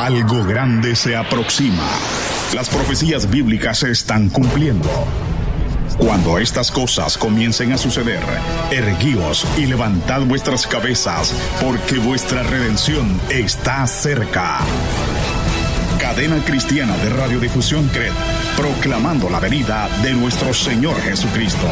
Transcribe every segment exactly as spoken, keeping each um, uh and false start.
Algo grande se aproxima. Las profecías bíblicas se están cumpliendo. Cuando estas cosas comiencen a suceder, erguíos y levantad vuestras cabezas, porque vuestra redención está cerca. Cadena Cristiana de Radiodifusión C R E D, proclamando la venida de nuestro Señor Jesucristo.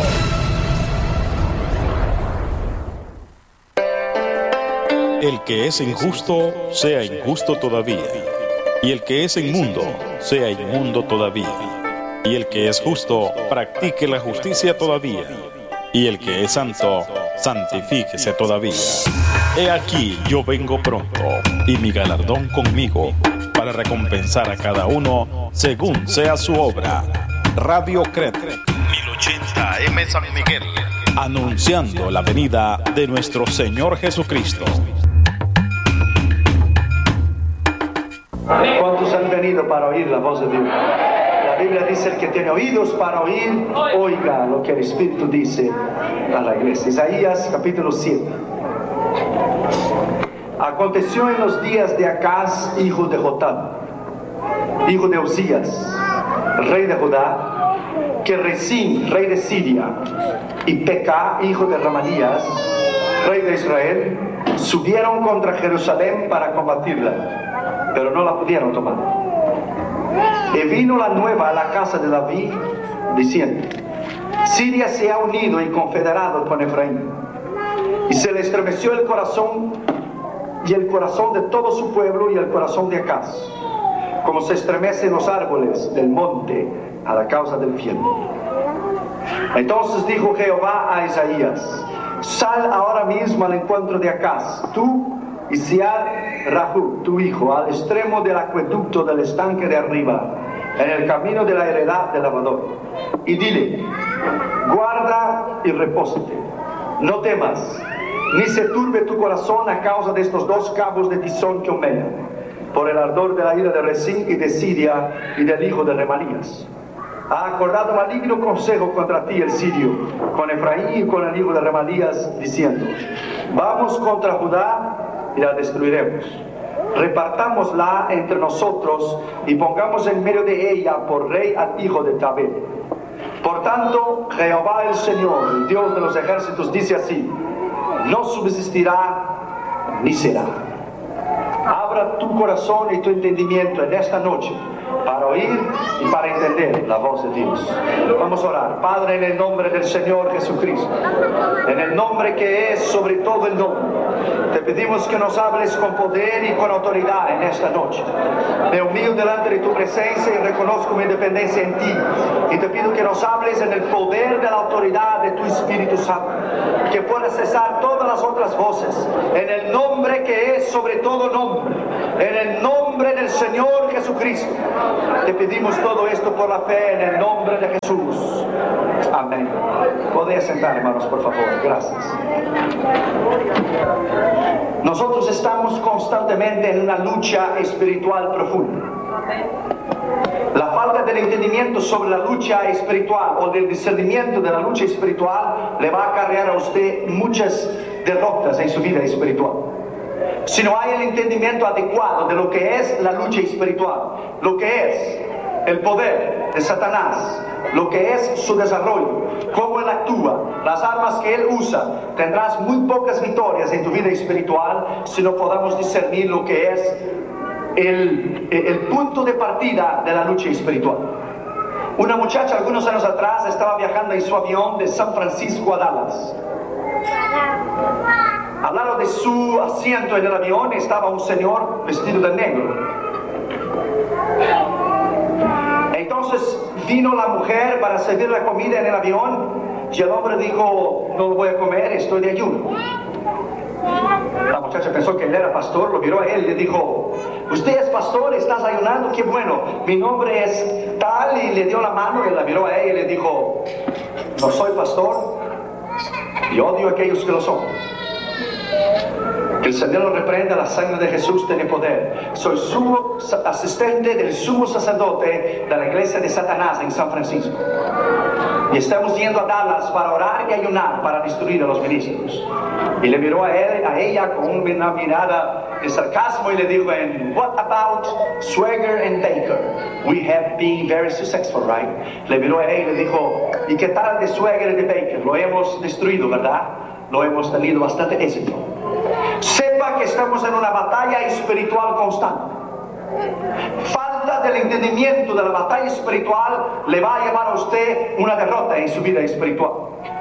El que es injusto, sea injusto todavía. Y el que es inmundo, sea inmundo todavía. Y el que es justo, practique la justicia todavía. Y el que es santo, santifíquese todavía. He aquí, yo vengo pronto, y mi galardón conmigo, para recompensar a cada uno según sea su obra. Radio C R E D, mil ochenta M San Miguel, anunciando la venida de nuestro Señor Jesucristo. ¿Cuántos han venido para oír la voz de Dios? La Biblia dice: el que tiene oídos para oír, oiga lo que el Espíritu dice a la iglesia. Isaías capítulo siete. Aconteció en los días de Acaz, hijo de Jotam, hijo de Usías, rey de Judá, que Rezín, rey de Siria, y Pecá, hijo de Remalías, rey de Israel, subieron contra Jerusalén para combatirla, pero no la pudieron tomar. Y vino la nueva a la casa de David, diciendo: Siria se ha unido y confederado con Efraín. Y se le estremeció el corazón, y el corazón de todo su pueblo, y el corazón de Acaz, como se estremecen los árboles del monte a la causa del viento. Entonces dijo Jehová a Isaías: sal ahora mismo al encuentro de Acaz, tú y Sead Rahu, tu hijo, al extremo del acueducto del estanque de arriba, en el camino de la heredad del lavador, y dile: guarda y repósate, no temas, ni se turbe tu corazón a causa de estos dos cabos de tizón que humean, por el ardor de la ira de Rezín y de Siria y del hijo de Remalías. Ha acordado maligno consejo contra ti el sirio, con Efraín y con el hijo de Remalías, diciendo: vamos contra Judá y la destruiremos. Repartámosla entre nosotros y pongamos en medio de ella por rey al hijo de Tabel. Por tanto, Jehová el Señor, el Dios de los ejércitos, dice así: no subsistirá ni será. Abra tu corazón y tu entendimiento en esta noche para oír y para entender la voz de Dios. Vamos a orar. Padre, en el nombre del Señor Jesucristo, en el nombre que es sobre todo el nombre, te pedimos que nos hables con poder y con autoridad en esta noche. Me humillo delante de tu presencia y reconozco mi dependencia en ti, y te pido que nos hables en el poder de la autoridad de tu Espíritu Santo, que puedas cesar todas las otras voces, en el nombre que es sobre todo nombre, en el nombre del Señor Jesucristo. Te pedimos todo esto por la fe en el nombre de Jesús. Amén. Podéis sentar, hermanos, por favor. Gracias. Nosotros estamos constantemente en una lucha espiritual profunda. La falta del entendimiento sobre la lucha espiritual o del discernimiento de la lucha espiritual le va a acarrear a usted muchas derrotas en su vida espiritual. Si no hay el entendimiento adecuado de lo que es la lucha espiritual, lo que es el poder de Satanás, lo que es su desarrollo, cómo él actúa, las armas que él usa, tendrás muy pocas victorias en tu vida espiritual si no podamos discernir lo que es el, el punto de partida de la lucha espiritual. Una muchacha algunos años atrás estaba viajando en su avión de San Francisco a Dallas. Al lado de su asiento en el avión estaba un señor vestido de negro. Entonces vino la mujer para servir la comida en el avión, y el hombre dijo: no lo voy a comer, estoy de ayuno. La muchacha pensó que él era pastor, lo miró a él y le dijo: usted es pastor, estás ayunando, qué bueno, mi nombre es tal, y le dio la mano, y la miró a ella y le dijo: no soy pastor y odio a aquellos que lo son. Que el Señor lo reprenda, la sangre de Jesús tiene poder. Soy sumo asistente del sumo sacerdote de la iglesia de Satanás en San Francisco, y estamos yendo a Dallas para orar y ayunar para destruir a los ministros. Y le miró a él, a ella, con una mirada en sarcasmo y le dijo en What about Swagger and Baker? We have been very successful, right? Le miró a él y le dijo, ¿y qué tal de Swagger y de Baker? Lo hemos destruido, ¿verdad? Lo hemos tenido bastante éxito. Sepa que estamos en una batalla espiritual constante. Falta del entendimiento de la batalla espiritual le va a llevar a usted una derrota en su vida espiritual.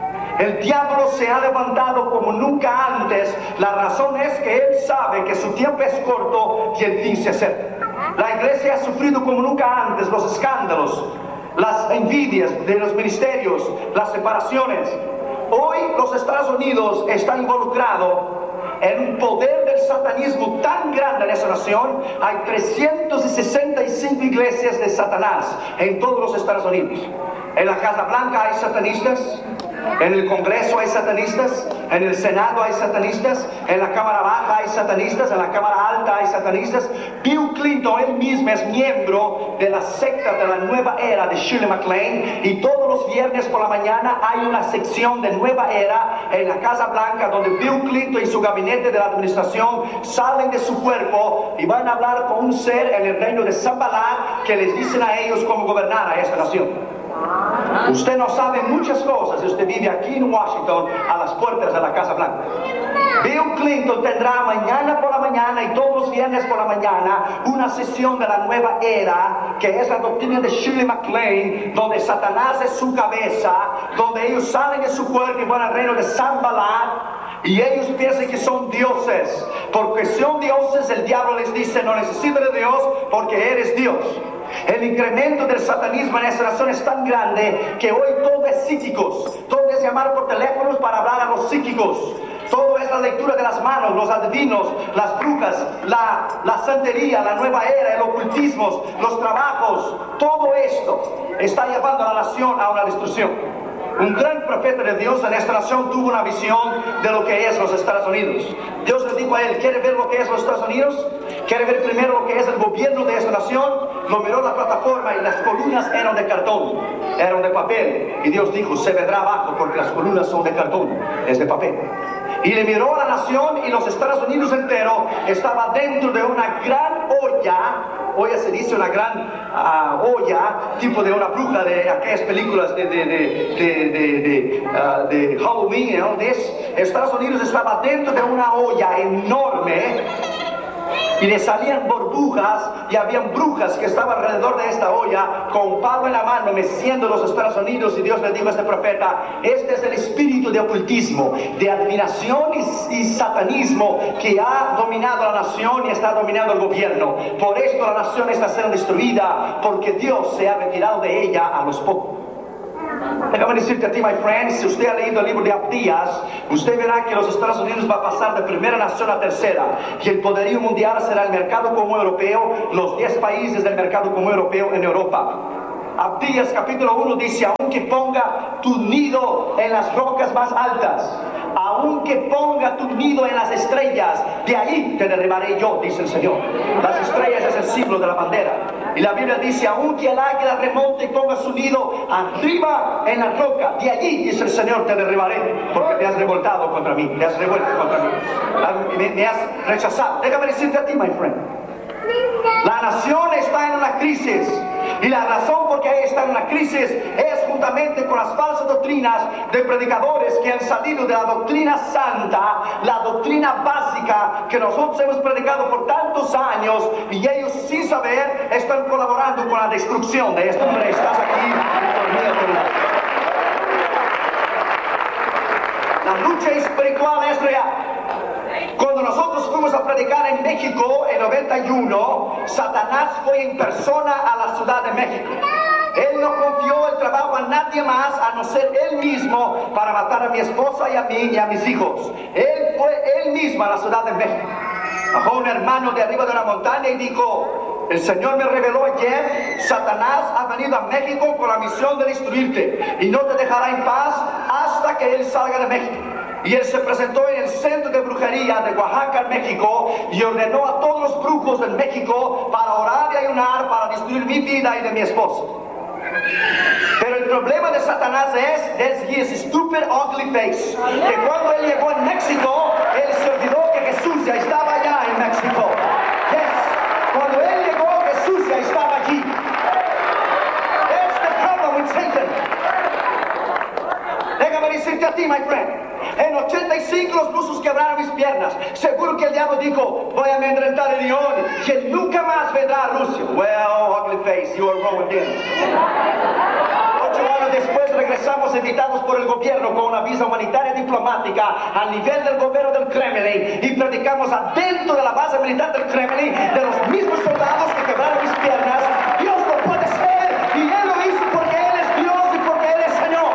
El diablo se ha levantado como nunca antes. La razón es que él sabe que su tiempo es corto y el fin se acerca. La iglesia ha sufrido como nunca antes los escándalos, las envidias de los ministerios, las separaciones. Hoy los Estados Unidos están involucrados en un poder del satanismo tan grande en esa nación. Hay trescientas sesenta y cinco iglesias de Satanás en todos los Estados Unidos. En la Casa Blanca hay satanistas, en el Congreso hay satanistas, en el Senado hay satanistas, en la Cámara Baja hay satanistas, en la Cámara Alta hay satanistas. Bill Clinton, él mismo es miembro de la secta de la nueva era de Shirley MacLaine, y todos los viernes por la mañana hay una sección de nueva era en la Casa Blanca donde Bill Clinton y su gabinete de la administración salen de su cuerpo y van a hablar con un ser en el reino de Zambalat que les dicen a ellos cómo gobernar a esta nación. Usted no sabe muchas cosas si usted vive aquí en Washington a las puertas de la Casa Blanca. Bill Clinton tendrá mañana por la mañana y todos los viernes por la mañana una sesión de la nueva era, que es la doctrina de Shirley MacLaine, donde Satanás es su cabeza, donde ellos salen de su cuerpo y van al reino de Zambalat. Y ellos piensan que son dioses. Porque son dioses, el diablo les dice, no necesitas de Dios porque eres Dios. El incremento del satanismo en esa nación es tan grande que hoy todo es psíquicos. Todo es llamar por teléfonos para hablar a los psíquicos. Todo es la lectura de las manos, los adivinos, las brujas, la, la santería, la nueva era, el ocultismo, los trabajos. Todo esto está llevando a la nación a una destrucción. Un gran profeta de Dios en esta nación tuvo una visión de lo que es los Estados Unidos. Dios le dijo a él, ¿quiere ver lo que es los Estados Unidos? ¿Quiere ver primero lo que es el gobierno de esta nación? Lo miró la plataforma y las columnas eran de cartón, eran de papel. Y Dios dijo, se vendrá abajo porque las columnas son de cartón, es de papel. Y le miró a la nación y los Estados Unidos entero estaba dentro de una gran olla. Olla se dice una gran uh, olla, tipo de una bruja de aquellas películas de, de, de, de, de, de, uh, de Halloween, ¿no? Estados Unidos estaba dentro de una olla enorme y le salían burbujas y habían brujas que estaban alrededor de esta olla con un palo en la mano meciendo los Estados Unidos. Y Dios le dijo a este profeta, este es el espíritu de ocultismo, de adivinación y, y satanismo que ha dominado la nación y está dominando el gobierno. Por esto la nación está siendo destruida, porque Dios se ha retirado de ella a los pocos. Déjame decirte a ti, my friend, si usted ha leído el libro de Abdías, usted verá que los Estados Unidos va a pasar de primera nación a tercera, y el poderío mundial será el mercado común europeo, los diez países del mercado común europeo en Europa. Abdías capítulo uno dice, aunque ponga tu nido en las rocas más altas, aunque ponga tu nido en las estrellas, de ahí te derribaré yo, dice el Señor. Las estrellas es el símbolo de la bandera. Y la Biblia dice, aunque el águila remonte y ponga su nido arriba en la roca, de allí, dice el Señor, te derribaré, porque te has revoltado contra mí, te has revuelto contra mí, me, me has rechazado. Déjame decirte a ti, my friend, la nación está en una crisis, y la razón por qué está en una crisis es juntamente con las falsas doctrinas de predicadores que han salido de la doctrina santa, la doctrina básica que nosotros hemos predicado por tantos años, y ellos sin saber están colaborando con la destrucción de este hombre. Estás aquí por mí. La lucha espiritual es real. Cuando nosotros fuimos a predicar en México en noventa y uno, Satanás fue en persona a la Ciudad de México. Él no confió el trabajo a nadie más a no ser él mismo para matar a mi esposa y a mí y a mis hijos. Él fue él mismo a la Ciudad de México. Bajó un hermano de arriba de una montaña y dijo, el Señor me reveló ayer, Satanás ha venido a México con la misión de destruirte y no te dejará en paz hasta que él salga de México. Y él se presentó en el centro de brujería de Oaxaca, en México, y ordenó a todos los brujos en México para orar y ayunar para destruir mi vida y de mi esposo. Pero el problema de Satanás es, es his stupid, ugly face. Que cuando él llegó en México, él se olvidó que Jesús ya estaba allá en México. piernas. Seguro que el diablo dijo, voy a amedrentar el león, que nunca más vendrá a Rusia. Well, ugly face, you are wrong again. Ocho años después regresamos invitados por el gobierno con una visa humanitaria diplomática al nivel del gobierno del Kremlin y predicamos adentro de la base militar del Kremlin de los mismos soldados que quebraron mis piernas. Dios lo puede ser y Él lo hizo porque Él es Dios y porque Él es Señor.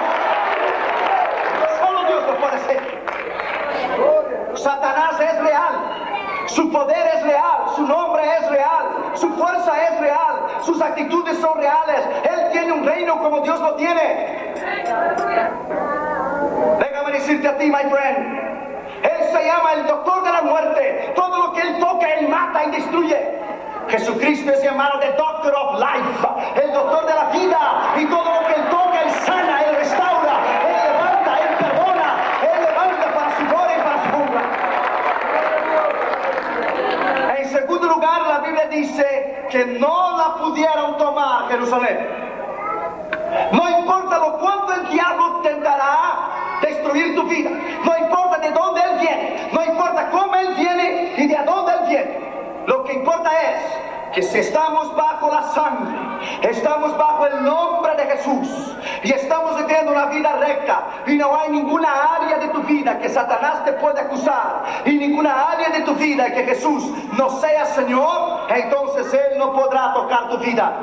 Solo Dios lo puede ser. Satanás es real, su poder es real, su nombre es real, su fuerza es real, sus actitudes son reales. Él tiene un reino como Dios lo tiene. Déjame decirte a ti, my friend, Él se llama el doctor de la muerte. Todo lo que Él toca, Él mata y destruye. Jesucristo es llamado the doctor of life, el doctor de la vida, y todo lo que Él toca, Él sana, Él restaura, Él levanta, Él perdona, Él levanta para su gloria y para su honra. En segundo lugar, la Biblia dice que no la pudieron tomar Jerusalén. No importa lo cuánto el diablo tentará destruir tu vida, no importa de dónde Él viene, no importa cómo Él viene y de dónde Él viene. Lo que importa es que si estamos bajo la sangre, estamos bajo el nombre de Jesús y estamos viviendo una vida recta y no hay ninguna área de tu vida que Satanás te pueda acusar y ninguna área de tu vida que Jesús no sea Señor, entonces Él no podrá tocar tu vida.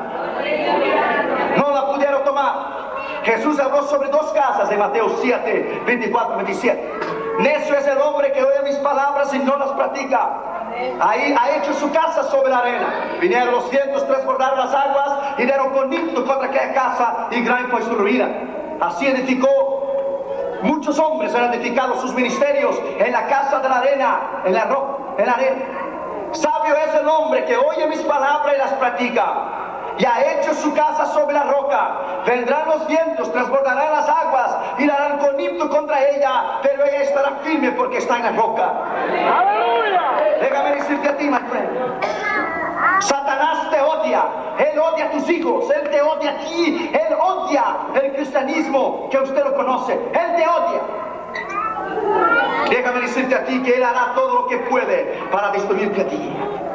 No la pudieron tomar. Jesús habló sobre dos casas en Mateo siete, veinticuatro, veintisiete. Necio es el hombre que oye mis palabras y no las practica. Ahí ha hecho su casa sobre la arena. Vinieron los vientos, transbordaron las aguas y dieron con ímpetu contra aquella casa y gran fue su ruina. Así edificó, muchos hombres han edificado sus ministerios en la casa de la arena, en la roca, en la arena. Sabio es el hombre que oye mis palabras y las practica. Y ha hecho su casa sobre la roca. Vendrán los vientos, transbordarán las aguas y la harán con ímpetu contra ella, pero ella estará firme porque está en la roca. ¡Aleluya! Déjame decirte a ti, my friend, Satanás te odia. Él odia a tus hijos, Él te odia a ti, Él odia el cristianismo que usted lo conoce. Él te odia. Déjame decirte a ti que Él hará todo lo que puede para destruirte a ti.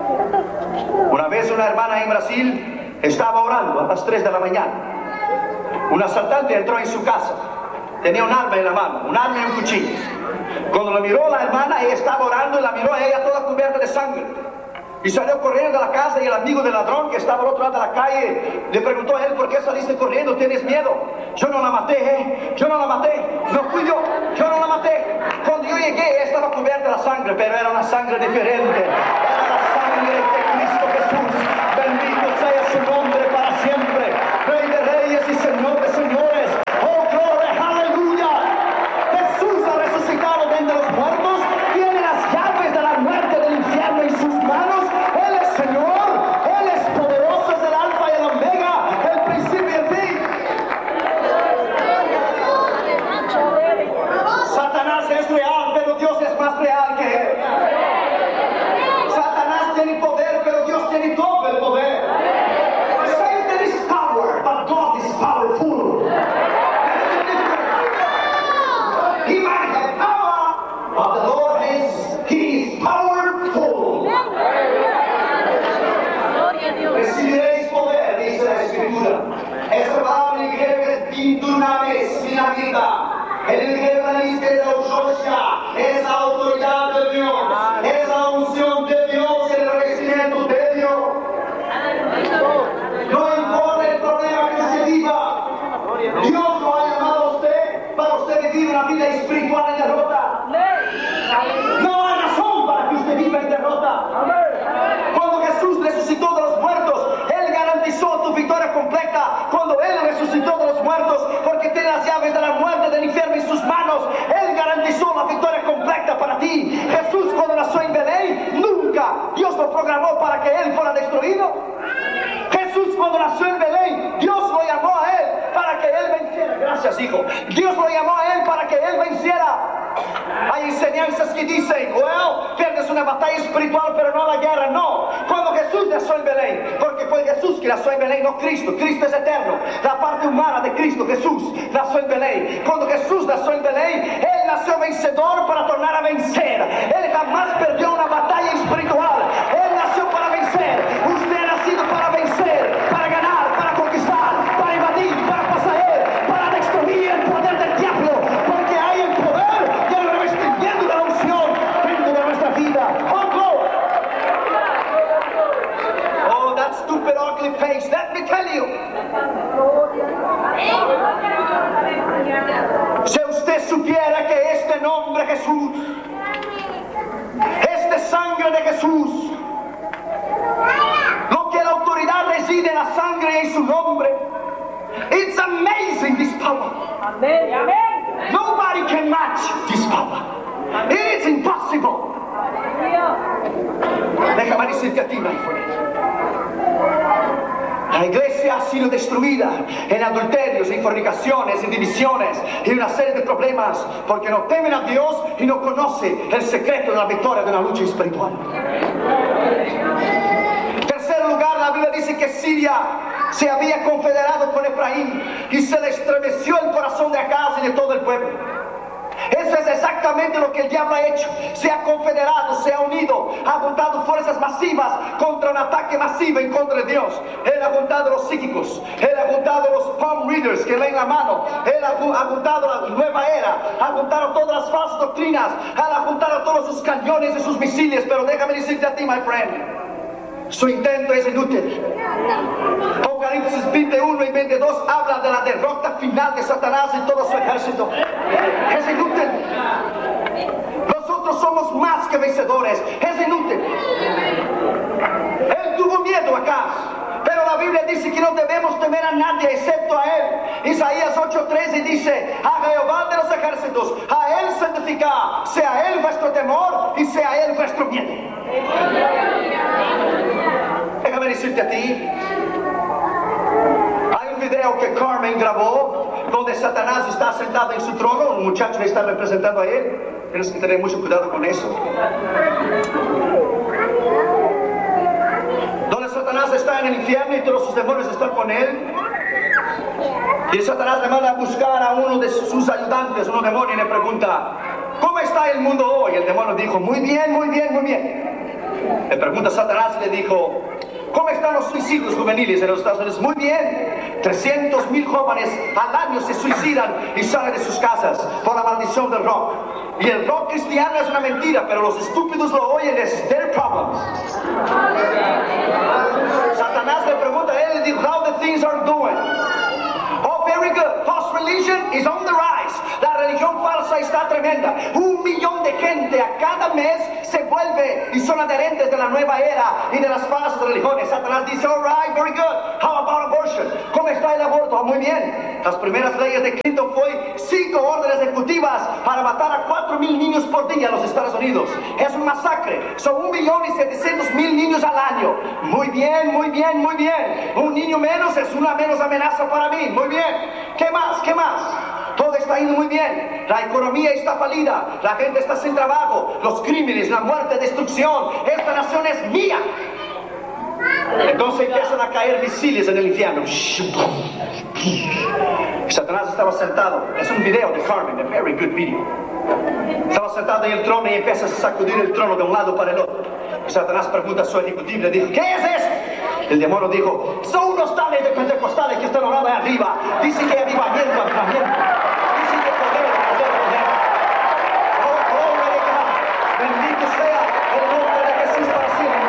Una vez una hermana en Brasil estaba orando a las tres de la mañana. Un asaltante entró en su casa. Tenía un arma en la mano, un arma y un cuchillo. Cuando la miró la hermana, ella estaba orando y la miró a ella toda cubierta de sangre. Y salió corriendo de la casa y el amigo del ladrón que estaba al otro lado de la calle le preguntó a él, ¿por qué saliste corriendo? ¿Tienes miedo? Yo no la maté, ¿eh? Yo no la maté. No fui yo. Yo no la maté. Cuando yo llegué, ella estaba cubierta de sangre, pero era una sangre diferente. Era la sangre de Cristo Jesús. Bendito sea su nombre para siempre. Rey de reyes y Señor de señores. Oh, gloria, aleluya. Jesús ha resucitado de entre los muertos. Tiene las llaves de la muerte del infierno en sus manos. Él es Señor. Él es poderoso. Es el alfa y el omega. El principio y el fin. Satanás es real, pero Dios es más real que él. Satanás tiene poder, pero Dios tiene todo el poder. Satan is power, but God is powerful. That's the difference. He might have power, but the Lord is, He is powerful. Recibiréis poder, dice la Escritura. Esa palabra en griego es dunamis, dinamita. En el griego es Eushoshia, es la autoridad de Dios, es la unción de Dios, el revestimiento de Dios. No importa el problema que se viva, Dios lo ha llamado a usted para usted vivir una vida espiritual en derrota. No hay razón para que usted viva en derrota. Cuando Jesús resucitó de los muertos, Él garantizó tu victoria completa. Cuando Él resucitó de los muertos, porque tiene las llaves de la muerte del infierno en sus manos, Él garantizó la victoria completa para ti. Jesús, cuando nació en Belén, nunca Dios lo programó para que Él fuera destruido. Jesús, cuando nació en Belén, Dios lo llamó a Él para que Él venciera. Gracias, hijo. Dios lo llamó a Él para que Él venciera. Hay enseñanzas que dicen, well, pierdes una batalla espiritual pero no la guerra. No, cuando Jesús Jesús nació en Belén, porque fue Jesús que nació en Belén, no Cristo. Cristo es eterno. La parte humana de Cristo, Jesús, nació en Belén. Cuando Jesús nació en Belén, Él nació vencedor para tornar a vencer. Él jamás perdió una batalla espiritual. Él nació para vencer. Usted ha nacido para vencer, para ganar, para conquistar, para invadir, para poseer, para destruir el poder del diablo, porque hay el poder del revestimiento de la unción dentro de nuestra vida. Oh, glory. Oh, that stupid ugly face, let me tell you. Si usted supiera que este nombre Jesús, este sangre de Jesús, lo que la autoridad reside en la sangre y en su nombre, it's amazing, this power. Nobody can match this power. It is impossible. Déjame decirte a ti, my friend. La iglesia ha sido destruida en adulterios, en fornicaciones, en divisiones y una serie de problemas porque no temen a Dios y no conocen el secreto de la victoria de una lucha espiritual. En tercer lugar, la Biblia dice que Siria se había confederado con Efraín y se le estremeció el corazón de Acaz y de todo el pueblo. Eso es exactamente lo que el diablo ha hecho. Se ha confederado, se ha unido, ha juntado fuerzas masivas contra un ataque masivo en contra de Dios. Él ha juntado los psíquicos, él ha juntado los palm readers que leen la mano, él ha, ha juntado la nueva era, ha juntado todas las falsas doctrinas, él ha juntado todos sus cañones y sus misiles. Pero déjame decirte a ti, my friend, su intento es inútil. Apocalipsis veintiuno y veintidós habla de la derrota final de Satanás y todo su ejército. Es inútil. Nosotros somos más que vencedores. Es inútil. Él tuvo miedo acá, pero la Biblia dice que no debemos temer a nadie excepto a Él. Isaías ocho trece dice: a Jehová de los ejércitos, a Él santificad, sea Él vuestro temor y sea Él vuestro miedo. Déjame decirte a ti, hay un video que Carmen grabó donde Satanás está sentado en su trono, un muchacho le está representando a él. Tienes que tener mucho cuidado con eso. Donde Satanás está en el infierno y todos sus demonios están con él. Y Satanás le manda a buscar a uno de sus ayudantes, uno demonio, y le pregunta: ¿cómo está el mundo hoy? El demonio dijo: muy bien, muy bien, muy bien. Le pregunta a Satanás y le dijo: ¿cómo están los suicidios juveniles en los Estados Unidos? Muy bien. trescientos mil jóvenes al año se suicidan y salen de sus casas por la maldición del rock. Y el rock cristiano es una mentira, pero los estúpidos lo oyen, es their problems. Satanás le pregunta a él y dice: how the things are doing? Oh, very good. False religion is on the rise. La religión falsa está tremenda. Un millón de gente a cada mes se vuelve y son adherentes de la nueva era y de las falsas religiones. Satanás dice: all right, very good. How about abortion? ¿Cómo está el aborto? Oh, muy bien. Las primeras leyes de Clinton fue cinco órdenes ejecutivas para matar a cuatro mil niños por día en los Estados Unidos. Es un masacre. Son un millón y setecientos mil niños al año. Muy bien, muy bien, muy bien. Un niño menos es una menos amenaza para mí. Muy bien. ¿Qué más? ¿Qué más? Todo está yendo muy bien. La economía está falida. La gente está sin trabajo. Los crímenes, la muerte, destrucción. Esta nación es mía. Entonces empiezan a caer misiles en el infierno. Satanás estaba sentado. Es un video de Carmen, a very good video. Estaba sentado en el trono y empieza a sacudir el trono de un lado para el otro. Satanás pregunta a su ejecutivo, le dijo: ¿qué es esto? El demonio dijo: son unos tales de pentecostales que están orando ahí arriba. Dicen que hay avivamiento, avivamiento. Dicen que poder, poder, poder. Oh, gloria de God. Bendito sea el nombre de Jesús para siempre.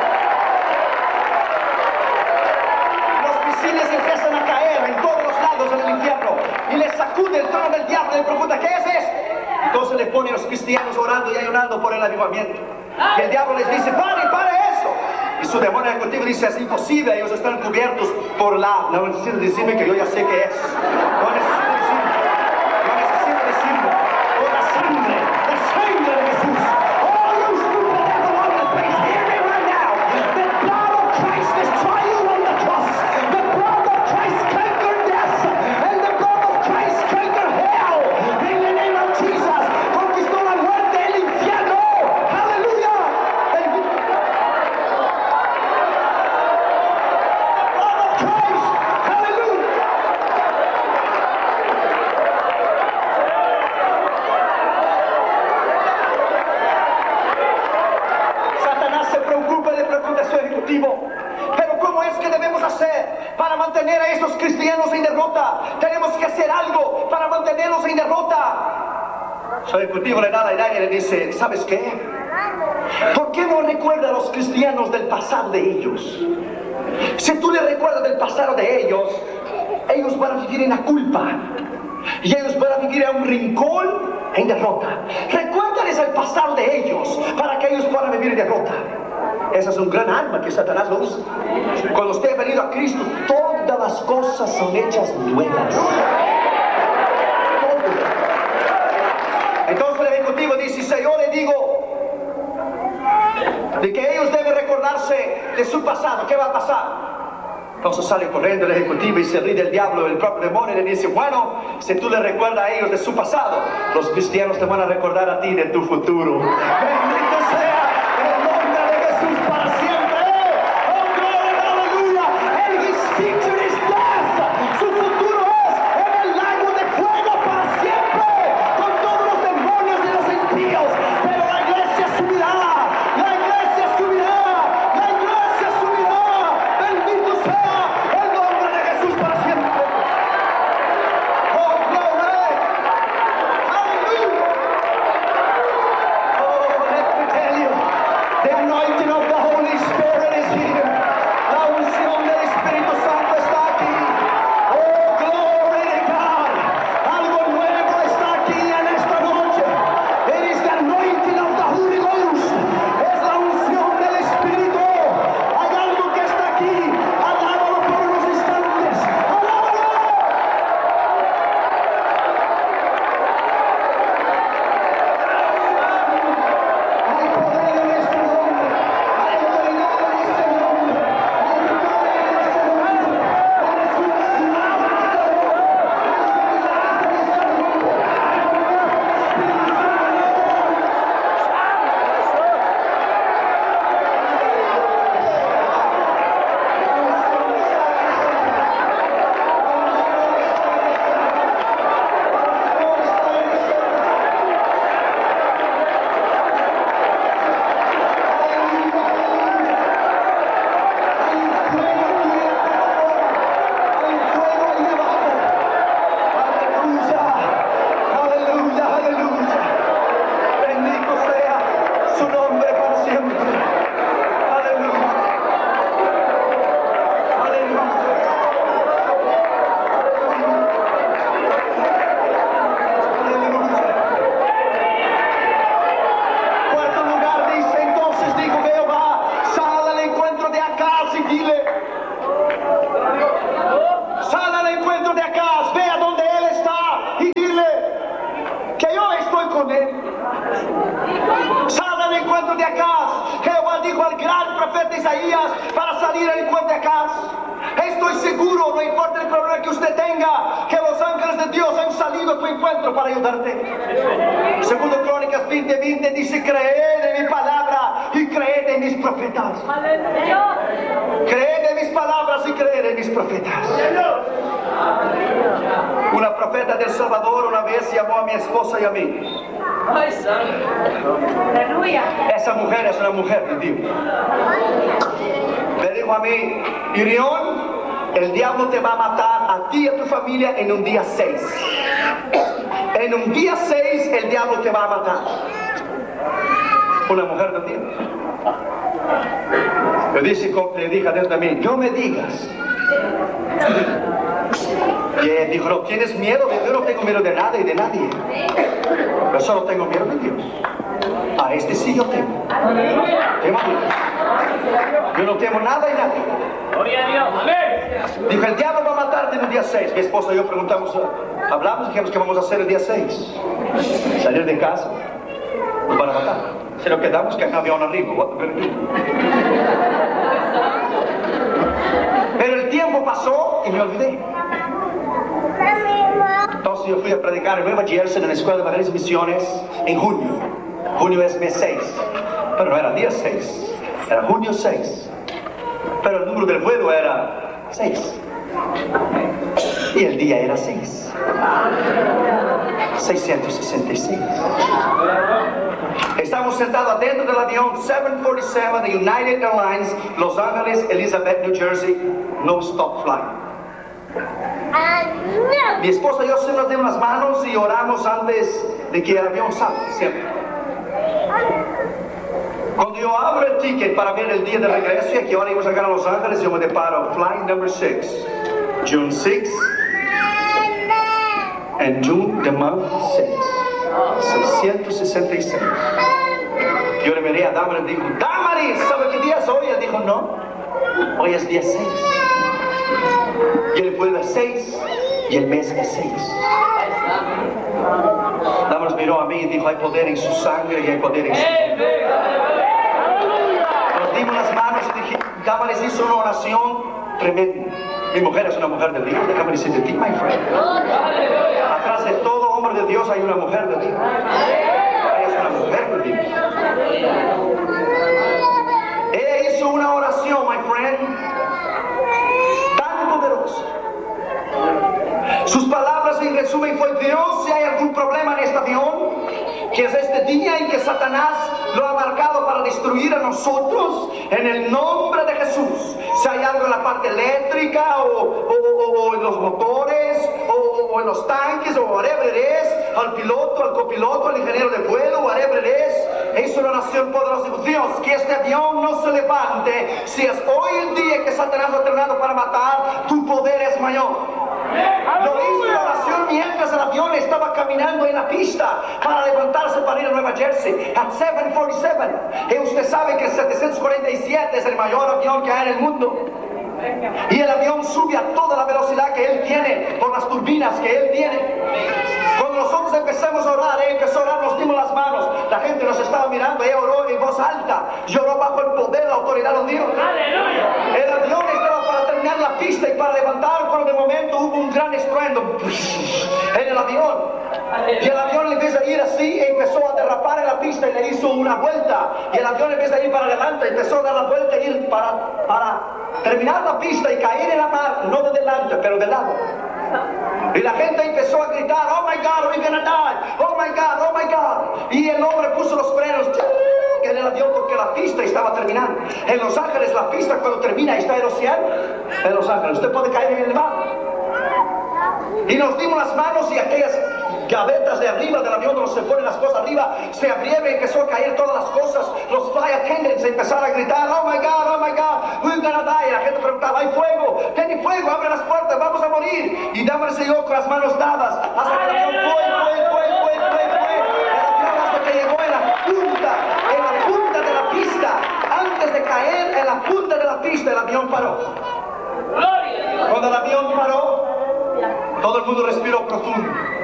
Los misiles empiezan a caer en todos los lados en el infierno y le sacude el trono del diablo y le pregunta: ¿qué es esto? Entonces le ponen a los cristianos orando y ayunando por el avivamiento. Y el diablo les dice: ¡pare, pare eso! Y su demonio ejecutivo dice: es imposible, ellos están cubiertos por la... No necesito decirme que yo ya sé qué es. No necesito decirme. No necesito decirme. Por la sangre, la sangre de Jesús. Oh, you stupid devil on the place. Hear me right now. The blood of Christ destroyed you on the cross. The blood of Christ conquered death. And the blood of Christ conquered hell. In the name of Jesus. Conquistó la muerte, el infierno. Aleluya. ejecutivo. Pero ¿cómo es que debemos hacer para mantener a esos cristianos en derrota? Tenemos que hacer algo para mantenerlos en derrota. Su ejecutivo le da la idea y le dice, ¿sabes qué? ¿Por qué no recuerda a los cristianos del pasado de ellos? Si tú les recuerdas del pasado de ellos, ellos van a vivir en la culpa. Y ellos van a vivir en un rincón en derrota. Recuérdales el pasado de ellos para que ellos puedan vivir en derrota. Esa es un gran arma que Satanás lo usa. Cuando usted ha venido a Cristo, todas las cosas son hechas nuevas. Todo. Entonces el ejecutivo dice, si yo le digo de que ellos deben recordarse de su pasado, ¿qué va a pasar? Entonces sale corriendo el ejecutivo y se ríe del diablo, el propio demonio, y le dice, bueno, si tú le recuerdas a ellos de su pasado, los cristianos te van a recordar a ti de tu futuro. Bendito sea el nombre de Jesús para siempre. Oh, gloria, aleluya. And his future is death. Su futuro es en el lago de fuego para siempre, con todos los demonios y los impíos. Pero la iglesia subirá, la iglesia subirá, la iglesia subirá. Bendito sea el nombre de Jesús para siempre. Oh, gloria. Aleluya. Oh, let me tell you, the anointing of the Holy Spirit is here. La unción del Espíritu Santo está aquí. Oh, glory to God. Algo nuevo está aquí en esta noche. It is the anointing of the Holy Ghost. Es la unción del Espíritu. Hay algo que está aquí. Alábalo por unos instantes. Alábalo. Hay poder en este nombre. Hay autoridad en este nombre. Hay victoria en este nombre. La resurrección en este nombre. Aleluya, aleluya. Bendito sea su nombre para siempre. Aleluya. Aleluya. Aleluya. Cuarto lugar dice, entonces dijo Jehová, sal al encuentro de Acaz y dile, sal al encuentro de Acaz, ve a donde él está y dile que yo estoy con él. Sal al encuentro de Acaz. Jehová dijo al gran profeta Isaías para salir al encuentro de Acaz. Estoy seguro, no importa el problema que usted tenga, que los ángeles de Dios han salido a tu encuentro para ayudarte. Segundo Crónicas veinte veinte dice, creed en mi palabra y creed en mis profetas. Creed en mis palabras y creed en mis profetas. Una profeta del Salvador una vez llamó a mi esposa y a mí. Esa mujer es una mujer de Dios. Le dijo a mí, Irión, el diablo te va a matar a ti y a tu familia en un día seis. En un día seis el diablo te va a matar. Una mujer de Dios. Le dije, le dije a Dios también, no me digas. Y él dijo, no, ¿tienes miedo? Yo no tengo miedo de nada y de nadie. Yo solo tengo miedo de Dios. A este sí yo temo. Temo a Dios. Yo no temo nada y nadie. Dijo, el diablo va a matarte en el día seis. Mi esposa y yo preguntamos, hablamos y dijimos, ¿qué vamos a hacer el día seis? Salir de casa. Nos van a matar. Si nos quedamos, que acá había un arriba. Pero el tiempo pasó y me olvidé. Entonces yo fui a predicar en Nueva Jersey en la Escuela de Evangelismo y Misiones en junio. Junio es mes seis. Pero no era día seis. Era junio seis. Pero el número del vuelo era seis. Y el día era seis. seiscientos sesenta y seis. Estamos sentados adentro del avión seven forty-seven de United Airlines, Los Ángeles, Elizabeth, New Jersey, no stop flight. Mi esposa y yo se nos dimos las manos y oramos antes de que el avión salga, siempre. Cuando yo abro el ticket para ver el día de regreso y a qué hora íbamos a llegar a Los Ángeles, yo me deparo flight number six, June sixth, and June the month six, seiscientos sesenta y seis. Yo le miré a Damaris y dijo, Damaris, ¿sabe qué día es hoy? Él dijo, no, hoy es día seis. Y él fue el seis y el mes es seis. Damaris miró a mí y dijo, hay poder en su sangre y hay poder en su vida. Nos dimos las manos y dije, Damaris hizo una oración tremenda. Mi mujer es una mujer de Dios, déjame decir de ti, my friend. Atrás de todo hombre de Dios hay una mujer de Dios. Ella es una mujer de Dios. Ella hizo una oración, my friend, tan poderosa. Sus palabras en resumen fue, Dios, si hay algún problema en este avión, que es este día en que Satanás lo ha marcado para destruir a nosotros, en el nombre de Jesús. Si hay algo en la parte eléctrica o, o, o, o en los motores o, o en los tanques o whatever it is, al piloto, al copiloto, al ingeniero de vuelo, whatever it is, es una oración poderosa. Dios, que este avión no se levante. Si es hoy el día que Satanás ha terminado para matar, tu poder es mayor. Lo hizo la oración mientras el avión estaba caminando en la pista para levantarse para ir a Nueva Jersey at seven forty-seven. Y usted sabe que el setecientos cuarenta y siete es el mayor avión que hay en el mundo. Y el avión sube a toda la velocidad que él tiene por las turbinas que él tiene. Cuando nosotros empezamos a orar, él empezó a orar, nos dimos las manos. La gente nos estaba mirando, ella oró en voz alta. Lloró bajo el poder, la autoridad de Dios. El avión estaba para terminar la pista y para levantar, pero de momento hubo un gran estruendo en el avión. Y el avión empieza a ir así, e empezó a derrapar en la pista y le hizo una vuelta. Y el avión empieza a ir para adelante, empezó a dar la vuelta y ir para, para terminar la pista y caer en la mar, no de delante, pero de lado. Y la gente empezó a gritar, oh my God, we're gonna die, oh my God, oh my God. Y el hombre puso los frenos en el avión porque la pista estaba terminando. En Los Ángeles la pista cuando termina está en el océano. En Los Ángeles usted puede caer en el mar. Y nos dimos las manos y aquellas gavetas de arriba del avión donde se ponen las cosas arriba se abrieron y empezó a caer todas las cosas. Los flight attendants empezaron a gritar, oh my God, oh my God, we're gonna die. Y la gente preguntaba, hay fuego, tiene fuego, abre las puertas, vamos a morir. Y Damaris y yo con las manos dadas hasta que el avión fue, fue, fue, fue, fue, fue. El avión hasta que llegó en la punta, en la punta de la pista. Antes de caer en la punta de la pista, el avión paró. Cuando el avión paró, todo el mundo respiró profundo.